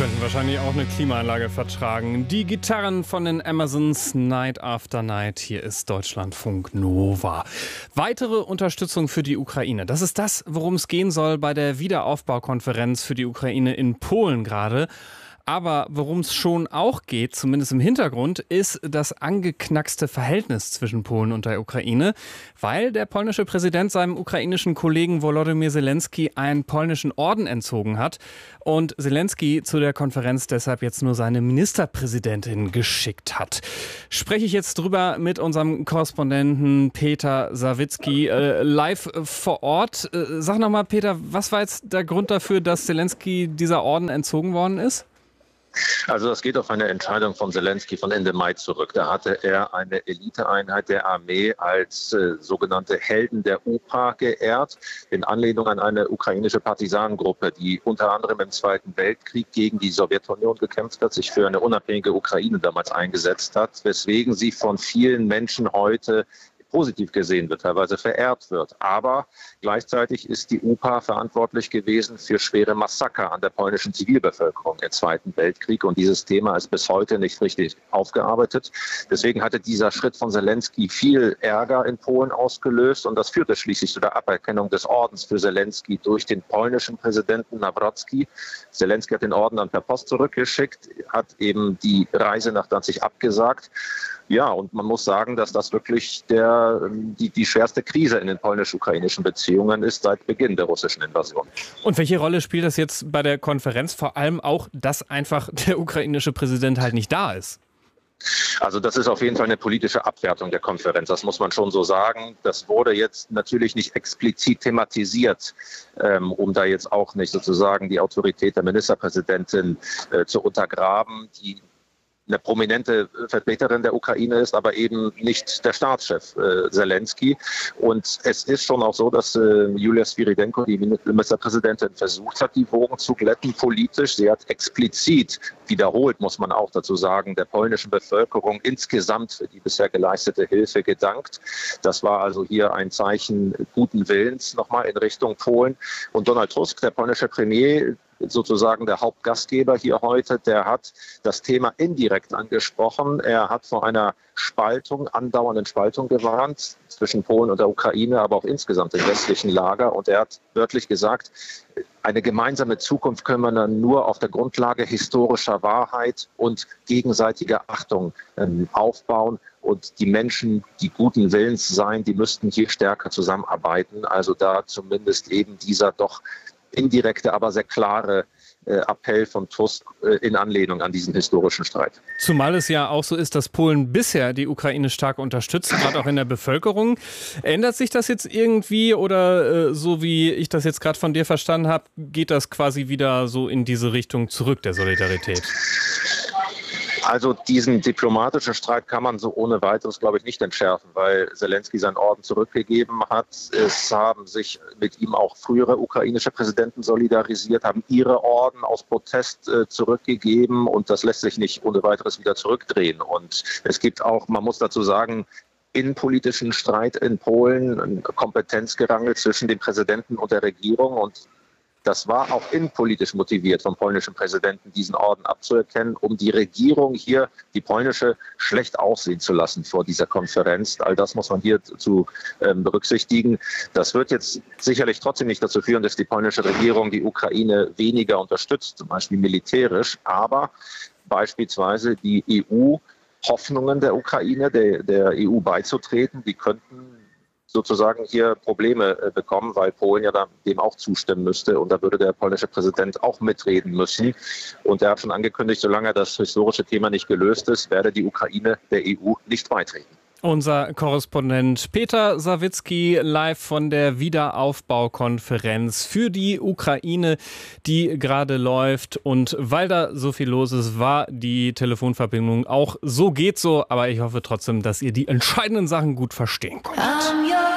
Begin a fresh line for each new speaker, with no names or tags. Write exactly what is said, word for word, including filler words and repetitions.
könnten wahrscheinlich auch eine Klimaanlage vertragen. Die Gitarren von den Amazons, Night After Night. Hier ist Deutschlandfunk Nova. Weitere Unterstützung für die Ukraine. Das ist das, worum es gehen soll bei der Wiederaufbaukonferenz für die Ukraine in Polen gerade. Aber worum es schon auch geht, zumindest im Hintergrund, ist das angeknackste Verhältnis zwischen Polen und der Ukraine, weil der polnische Präsident seinem ukrainischen Kollegen Volodymyr Zelensky einen polnischen Orden entzogen hat und Zelensky zu der Konferenz deshalb jetzt nur seine Ministerpräsidentin geschickt hat. Spreche ich jetzt drüber mit unserem Korrespondenten Peter Sawicki äh, live vor Ort. Äh, sag nochmal, Peter, was war jetzt der Grund dafür, dass Zelensky dieser Orden entzogen worden ist?
Also das geht auf eine Entscheidung von Zelensky von Ende Mai zurück. Da hatte er eine Eliteeinheit der Armee als äh, sogenannte Helden der U P A geehrt, in Anlehnung an eine ukrainische Partisanengruppe, die unter anderem im Zweiten Weltkrieg gegen die Sowjetunion gekämpft hat, sich für eine unabhängige Ukraine damals eingesetzt hat, weswegen sie von vielen Menschen heute positiv gesehen wird, teilweise verehrt wird. Aber gleichzeitig ist die U P A verantwortlich gewesen für schwere Massaker an der polnischen Zivilbevölkerung im Zweiten Weltkrieg. Und dieses Thema ist bis heute nicht richtig aufgearbeitet. Deswegen hatte dieser Schritt von Zelensky viel Ärger in Polen ausgelöst. Und das führte schließlich zu der Aberkennung des Ordens für Zelensky durch den polnischen Präsidenten Nawrocki. Zelensky hat den Orden dann per Post zurückgeschickt, hat eben die Reise nach Danzig abgesagt. Ja, und man muss sagen, dass das wirklich der, die, die schwerste Krise in den polnisch-ukrainischen Beziehungen ist seit Beginn der russischen Invasion.
Und welche Rolle spielt das jetzt bei der Konferenz? Vor allem auch, dass einfach der ukrainische Präsident halt nicht da ist.
Also das ist auf jeden Fall eine politische Abwertung der Konferenz, das muss man schon so sagen. Das wurde jetzt natürlich nicht explizit thematisiert, ähm, um da jetzt auch nicht sozusagen die Autorität der Ministerpräsidentin äh, zu untergraben, die eine prominente Vertreterin der Ukraine ist, aber eben nicht der Staatschef äh, Zelensky. Und es ist schon auch so, dass äh, Julia Sviridenko, die Ministerpräsidentin, versucht hat, die Wogen zu glätten politisch. Sie hat explizit wiederholt, muss man auch dazu sagen, der polnischen Bevölkerung insgesamt für die bisher geleistete Hilfe gedankt. Das war also hier ein Zeichen guten Willens nochmal in Richtung Polen. Und Donald Tusk, der polnische Premier, sozusagen der Hauptgastgeber hier heute, der hat das Thema indirekt angesprochen. Er hat vor einer Spaltung, andauernden Spaltung gewarnt zwischen Polen und der Ukraine, aber auch insgesamt im westlichen Lager. Und er hat wörtlich gesagt, eine gemeinsame Zukunft können wir dann nur auf der Grundlage historischer Wahrheit und gegenseitiger Achtung ähm, aufbauen. Und die Menschen, die guten Willens seien, die müssten hier stärker zusammenarbeiten. Also da zumindest eben dieser doch indirekte, aber sehr klare äh, Appell von Tusk äh, in Anlehnung an diesen historischen Streit.
Zumal es ja auch so ist, dass Polen bisher die Ukraine stark unterstützt, gerade auch in der Bevölkerung. Ändert sich das jetzt irgendwie oder äh, so wie ich das jetzt gerade von dir verstanden habe, geht das quasi wieder so in diese Richtung zurück, der Solidarität?
Also diesen diplomatischen Streit kann man so ohne weiteres, glaube ich, nicht entschärfen, weil Zelensky seinen Orden zurückgegeben hat. Es haben sich mit ihm auch frühere ukrainische Präsidenten solidarisiert, haben ihre Orden aus Protest äh, zurückgegeben und das lässt sich nicht ohne weiteres wieder zurückdrehen. Und es gibt auch, man muss dazu sagen, innenpolitischen Streit in Polen, ein Kompetenzgerangel zwischen dem Präsidenten und der Regierung und das war auch innenpolitisch motiviert vom polnischen Präsidenten, diesen Orden abzuerkennen, um die Regierung hier, die polnische, schlecht aussehen zu lassen vor dieser Konferenz. All das muss man hier zu ähm, berücksichtigen. Das wird jetzt sicherlich trotzdem nicht dazu führen, dass die polnische Regierung die Ukraine weniger unterstützt, zum Beispiel militärisch, aber beispielsweise die E U, Hoffnungen der Ukraine, der, der E U beizutreten, die könnten sozusagen hier Probleme äh, bekommen, weil Polen ja dem auch zustimmen müsste und da würde der polnische Präsident auch mitreden müssen. Und er hat schon angekündigt, solange das historische Thema nicht gelöst ist, werde die Ukraine der E U nicht beitreten.
Unser Korrespondent Peter Sawicki live von der Wiederaufbaukonferenz für die Ukraine, die gerade läuft. Und weil da so viel los ist, war die Telefonverbindung auch so geht so. Aber ich hoffe trotzdem, dass ihr die entscheidenden Sachen gut verstehen konntet.